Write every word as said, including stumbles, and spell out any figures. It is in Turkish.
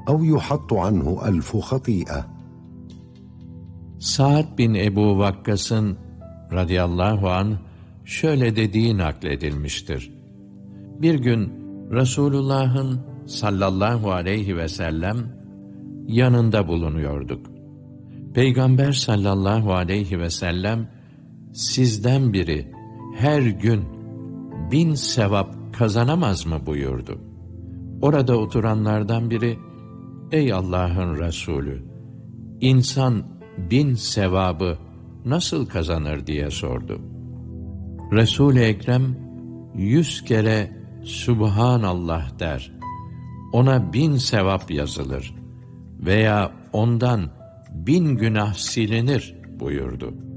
أو يحط عنه ألف خطيئة. Sa'd bin Ebu Vakkas'ın radıyallahu anh şöyle dediği nakledilmiştir. Bir gün Resulullah'ın sallallahu aleyhi ve sellem yanında bulunuyorduk. Peygamber sallallahu aleyhi ve sellem, sizden biri her gün bin sevap kazanamaz mı buyurdu. Orada oturanlardan biri, ey Allah'ın Resulü, insan bin sevabı nasıl kazanır diye sordu. Resul-i Ekrem yüz kere Subhanallah der, ona bin sevap yazılır veya ondan bin günah silinir buyurdu.